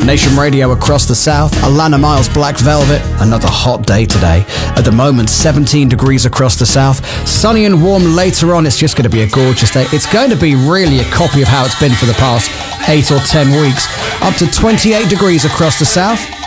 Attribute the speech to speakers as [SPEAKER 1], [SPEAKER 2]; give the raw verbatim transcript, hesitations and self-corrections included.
[SPEAKER 1] Nation Radio across the south, Alana Miles, Black Velvet. Another hot day today. At the moment, seventeen degrees across the south. Sunny and warm later on. It's just going to be a gorgeous day. It's going to be really a copy of how it's been for the past eight or ten weeks. Up to twenty-eight degrees across the south.